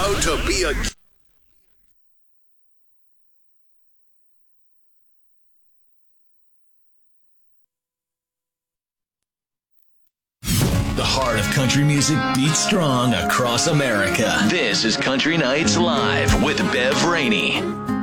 proud to be a... The heart of country music beats strong across America. This is Country Nights Live with Bev Rainey.